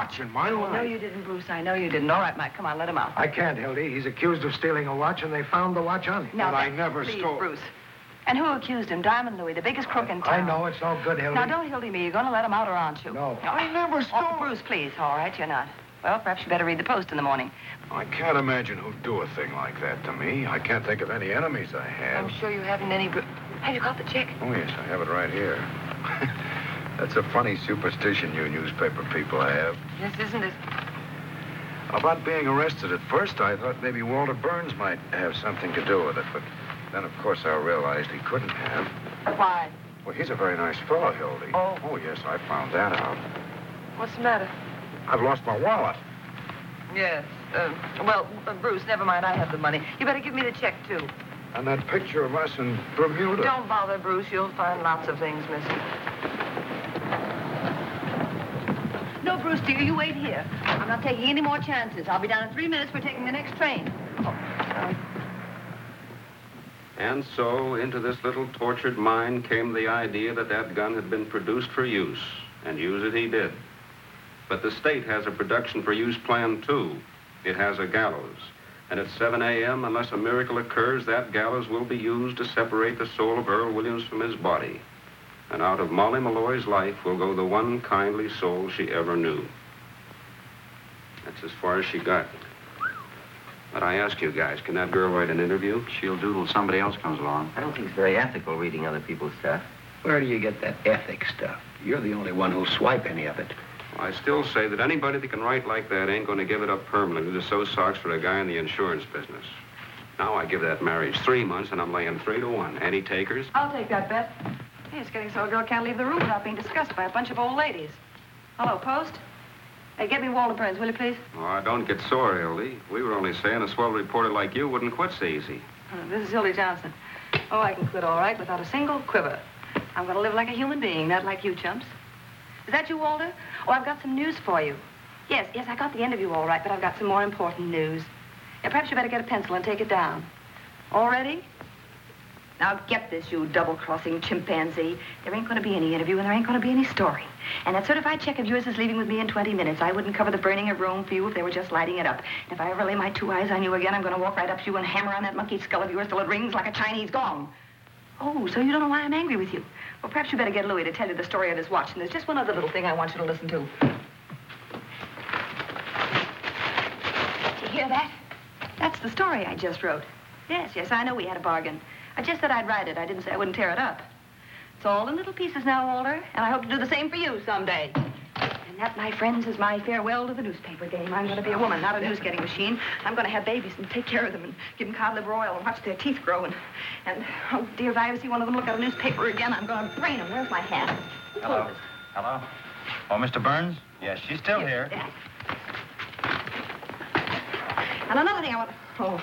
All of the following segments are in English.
watch in my life. No, you didn't, Bruce. I know you didn't. All right, Mike, come on, let him out. I can't, Hildy. He's accused of stealing a watch, and they found the watch on him. Now, But I never please, stole... Bruce. And who accused him? Diamond Louis, the biggest crook in town. I know, it's no good, Hildy. Now, don't Hildy me. You're going to let him out or aren't you? No. I never stole... Oh, Bruce, please. All right, you're not. Well, perhaps you better read the Post in the morning. I can't imagine who'd do a thing like that to me. I can't think of any enemies I have. I'm sure you haven't any... Have you got the check? Oh, yes, I have it right here. That's a funny superstition you newspaper people have. Yes, isn't it? About being arrested at first, I thought maybe Walter Burns might have something to do with it, but then, of course, I realized he couldn't have. Why? Well, he's a very nice fellow, Hildy. Oh. Oh, yes, I found that out. What's the matter? I've lost my wallet. Yes. Bruce, never mind. I have the money. You better give me the check, too. And that picture of us in Bermuda. Don't bother, Bruce. You'll find lots of things missing. No, Bruce, dear, you wait here. I'm not taking any more chances. I'll be down in 3 minutes. We're taking the next train. And so, into this little tortured mind came the idea that that gun had been produced for use, and use it he did. But the state has a production for use plan, too. It has a gallows. And at 7 a.m., unless a miracle occurs, that gallows will be used to separate the soul of Earl Williams from his body. And out of Molly Malloy's life will go the one kindly soul she ever knew. That's as far as she got. But I ask you guys, can that girl write an interview? She'll do till somebody else comes along. I don't think it's very ethical reading other people's stuff. Where do you get that ethics stuff? You're the only one who'll swipe any of it. I still say that anybody that can write like that ain't going to give it up permanently to sew socks for a guy in the insurance business. Now I give that marriage 3 months, and I'm laying 3 to 1. Any takers? I'll take that bet. Hey, it's getting so a girl can't leave the room without being discussed by a bunch of old ladies. Hello, Post? Hey, get me Walter Burns, will you, please? Oh, don't get sore, Hildy. We were only saying a swell reporter like you wouldn't quit so easy. This is Hildy Johnson. Oh, I can quit all right without a single quiver. I'm going to live like a human being, not like you chumps. Is that you, Walter? Oh, I've got some news for you. Yes, I got the interview all right, but I've got some more important news. Yeah, perhaps you better get a pencil and take it down. All ready? Now get this, you double-crossing chimpanzee. There ain't going to be any interview, and there ain't going to be any story. And that certified check of yours is leaving with me in 20 minutes. I wouldn't cover the burning of Rome for you if they were just lighting it up. And if I ever lay my 2 eyes on you again, I'm going to walk right up to you and hammer on that monkey skull of yours till it rings like a Chinese gong. Oh, so you don't know why I'm angry with you? Well, perhaps you better get Louis to tell you the story of his watch. And there's just one other little thing I want you to listen to. Did you hear that? That's the story I just wrote. Yes, I know we had a bargain. I just said I'd write it. I didn't say I wouldn't tear it up. It's all in little pieces now, Walter, and I hope to do the same for you someday. And that, my friends, is my farewell to the newspaper game. I'm going to be a woman, not a news-getting machine. I'm going to have babies and take care of them and give them cod liver oil and watch their teeth grow. And oh, dear, if I ever see one of them look at a newspaper again, I'm going to brain them. Where's my hat? Hello. Hello? Oh, Mr. Burns? Yes, she's still here. Yeah. And another thing I want...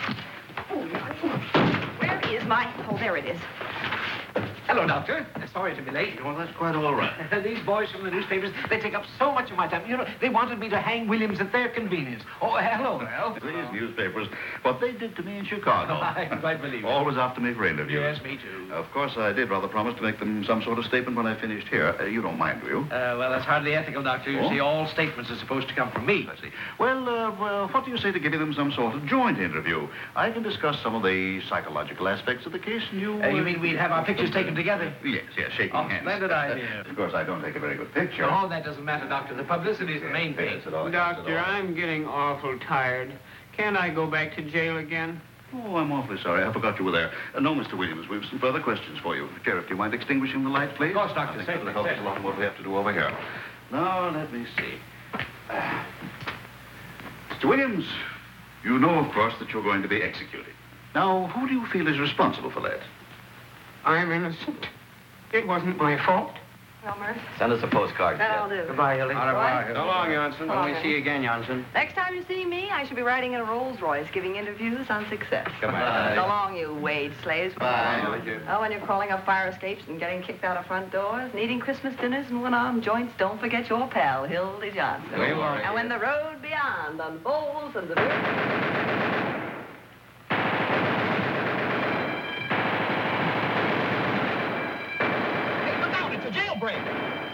Where is my... Oh, there it is. Hello, Doctor. Sorry to be late. Well, that's quite all right. These boys from the newspapers, they take up so much of my time. You know, they wanted me to hang Williams at their convenience. Oh, hello, Ralph. These newspapers, what they did to me in Chicago. I quite believe it. Always after me for interviews. Yes, me too. Of course, I did rather promise to make them some sort of statement when I finished here. You don't mind, do you? Well, that's hardly ethical, Doctor. You see, all statements are supposed to come from me. I see. Well, what do you say to giving them some sort of joint interview? I can discuss some of the psychological aspects of the case, and you... You mean we'd have our pictures taken together? Yes, shaking hands. Splendid idea. Of course, I don't take a very good picture. Oh, that doesn't matter, Doctor. The publicity is the main thing. Yes, it all Doctor, I'm getting awful tired. Can't I go back to jail again? Oh, I'm awfully sorry. I forgot you were there. No, Mr. Williams, we've some further questions for you. Sheriff, do you mind extinguishing the light, please? Of course, Doctor. I think that'll help us along what we have to do over here. Now, let me see. Mr. Williams, you know, of course, that you're going to be executed. Now, who do you feel is responsible for that? I'm innocent. It wasn't my fault. Elmer, Send us a postcard. that'll do. Goodbye, Hildy. Au revoir. So long, Johnson. Till we see you again, Johnson. Next time you see me, I shall be riding in a Rolls Royce giving interviews on success. Goodbye. So long, you Wade slaves. Bye. Oh, when you're crawling up fire escapes and getting kicked out of front doors, and eating Christmas dinners and one-arm joints, don't forget your pal, Hildy Johnson. We won't. And when the road beyond unfolds and the... Hey, look out! It's a jailbreak!